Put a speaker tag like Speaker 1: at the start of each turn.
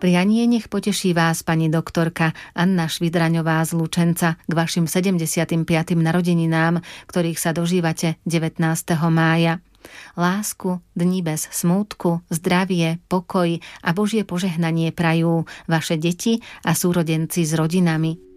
Speaker 1: Prianie nech poteší vás pani doktorka Anna Švidraňová z Lučenca k vašim 75. narodeninám, ktorých sa dožívate 19. mája. Lásku, dni bez smútku, zdravie, pokoj a Božie požehnanie prajú vaše deti a súrodenci s rodinami.